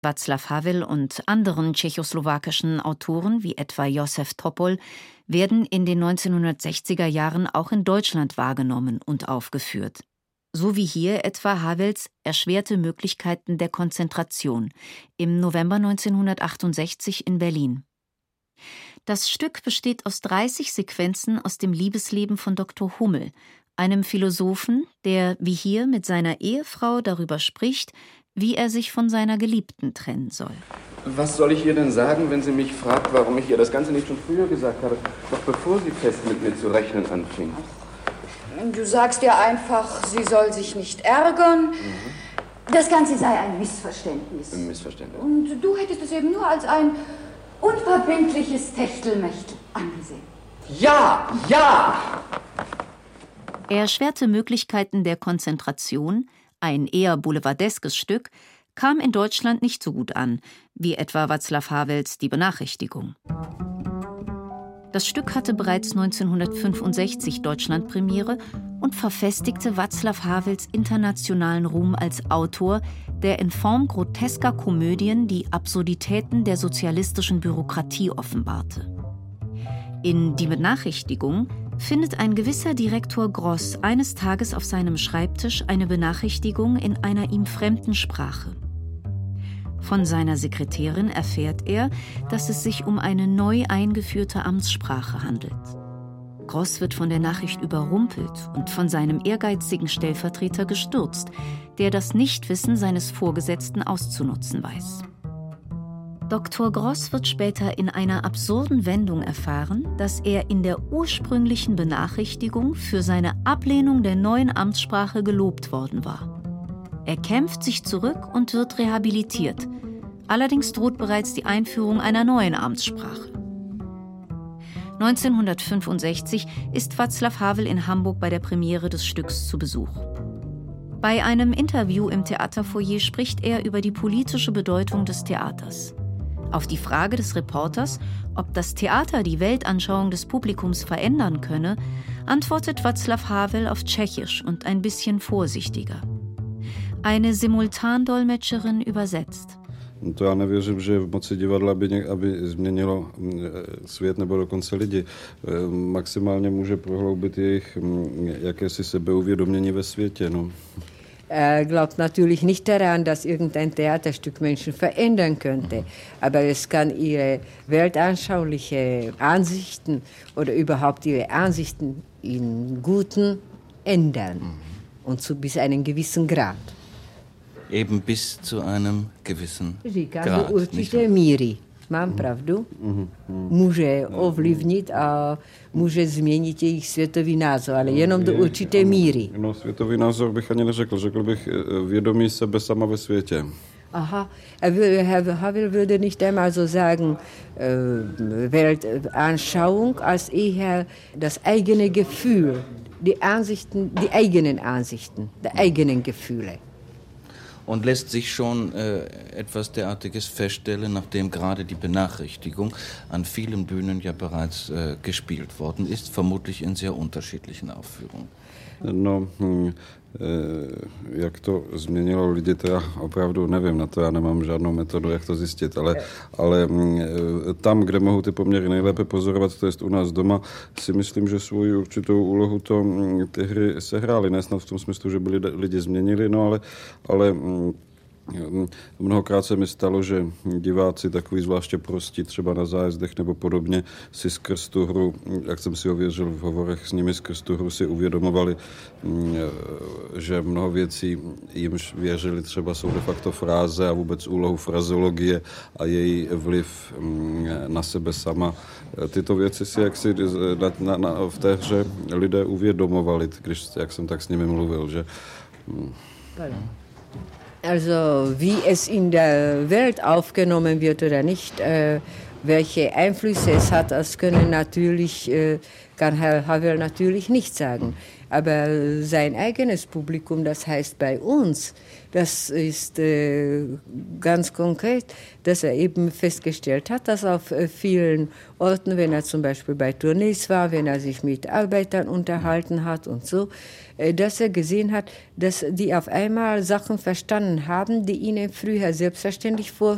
Václav Havel und anderen tschechoslowakischen Autoren wie etwa Josef Topol werden in den 1960er Jahren auch in Deutschland wahrgenommen und aufgeführt. So wie hier etwa Havels Erschwerte Möglichkeiten der Konzentration im November 1968 in Berlin. Das Stück besteht aus 30 Sequenzen aus dem Liebesleben von Dr. Hummel, einem Philosophen, der wie hier mit seiner Ehefrau darüber spricht, wie er sich von seiner Geliebten trennen soll. Was soll ich ihr denn sagen, wenn sie mich fragt, warum ich ihr das Ganze nicht schon früher gesagt habe, noch bevor sie fest mit mir zu rechnen anfing? Du sagst ihr einfach, sie soll sich nicht ärgern. Das Ganze sei ein Missverständnis. Ein Missverständnis. Und du hättest es eben nur als ein unverbindliches Techtelmechtel angesehen. Ja, ja! Erschwerte Möglichkeiten der Konzentration, ein eher boulevardeskes Stück, kam in Deutschland nicht so gut an, wie etwa Václav Havels Die Benachrichtigung. Das Stück hatte bereits 1965 Deutschlandpremiere und verfestigte Václav Havels internationalen Ruhm als Autor, der in Form grotesker Komödien die Absurditäten der sozialistischen Bürokratie offenbarte. In Die Benachrichtigung findet ein gewisser Direktor Gross eines Tages auf seinem Schreibtisch eine Benachrichtigung in einer ihm fremden Sprache. Von seiner Sekretärin erfährt er, dass es sich um eine neu eingeführte Amtssprache handelt. Gross wird von der Nachricht überrumpelt und von seinem ehrgeizigen Stellvertreter gestürzt, der das Nichtwissen seines Vorgesetzten auszunutzen weiß. Dr. Gross wird später in einer absurden Wendung erfahren, dass er in der ursprünglichen Benachrichtigung für seine Ablehnung der neuen Amtssprache gelobt worden war. Er kämpft sich zurück und wird rehabilitiert. Allerdings droht bereits die Einführung einer neuen Amtssprache. 1965 ist Václav Havel in Hamburg bei der Premiere des Stücks zu Besuch. Bei einem Interview im Theaterfoyer spricht er über die politische Bedeutung des Theaters. Auf die Frage des Reporters, ob das Theater die Weltanschauung des Publikums verändern könne, antwortet Václav Havel auf Tschechisch und ein bisschen vorsichtiger. Eine Simultandolmetscherin übersetzt. To já nevěřím, že v moci divadla aby změnilo svět nebo dokonce lidi. Maximálně může prohloubit jejich jakési sebeuvědomění ve světě. No. Er glaubt natürlich nicht daran, dass irgendein Theaterstück Menschen verändern könnte. Aber es kann ihre weltanschauliche Ansichten oder überhaupt ihre Ansichten in Guten ändern. Und bis einen gewissen Grad. Eben bis zu einem gewissen Říká Grad. do určité míry. Mám pravdu? Může ovlivnit a může změnit jejich světový názor, ale jenom do určité míry. No, světový názor bych ani neřekl. Řekl bych vědomí sebe sama ve světě. Aha, Herr Havel würde nicht einmal so sagen, Weltanschauung, als eher das eigene Gefühl, die eigenen Ansichten, die eigenen Gefühle. Und lässt sich schon etwas derartiges feststellen, nachdem gerade die Benachrichtigung an vielen Bühnen ja bereits gespielt worden ist, vermutlich in sehr unterschiedlichen Aufführungen. No, jak to změnilo lidi, to já opravdu nevím, na to já nemám žádnou metodu, jak to zjistit, ale tam, kde mohu ty poměry nejlépe pozorovat, to jest u nás doma, si myslím, že svou určitou úlohu ty hry sehrály, ne snad v tom smyslu, že by lidi změnili, no ale mnohokrát se mi stalo, že diváci takový zvláště prostí, třeba na zájezdech nebo podobně, si skrz tu hru, jak jsem si ověřil v hovorech s nimi, skrz tu hru si uvědomovali, že mnoho věcí, jimž věřili, třeba jsou de facto fráze a vůbec úlohu frazeologie a její vliv na sebe sama. Tyto věci si jaksi v té hře lidé uvědomovali, jak jsem tak s nimi mluvil, že... Also wie es in der Welt aufgenommen wird oder nicht, welche Einflüsse es hat, das kann Herr Havel natürlich nicht sagen. Aber sein eigenes Publikum, das heißt bei uns, das ist ganz konkret, dass er eben festgestellt hat, dass auf vielen Orten, wenn er zum Beispiel bei Tournees war, wenn er sich mit Arbeitern unterhalten hat und so, dass er gesehen hat, dass die auf einmal Sachen verstanden haben, die ihnen früher selbstverständlich